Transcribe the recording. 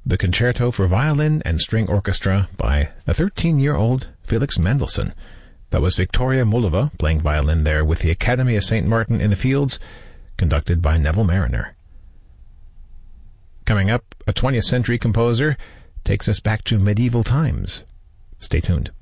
the Concerto for Violin and String Orchestra by a 13-year-old Felix Mendelssohn. That was Victoria Mullova playing violin there with the Academy of St. Martin in the Fields, conducted by Neville Marriner. Coming up, a 20th century composer takes us back to medieval times. Stay tuned.